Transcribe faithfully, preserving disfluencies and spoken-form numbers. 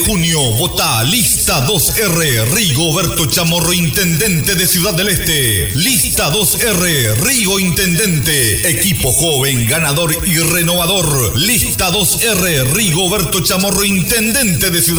Junio, vota Lista dos R, Rigoberto Chamorro, Intendente de Ciudad del Este. Lista dos R, Rigo Intendente, equipo joven, ganador y renovador. Lista dos R, Rigoberto Chamorro, Intendente de Ciudad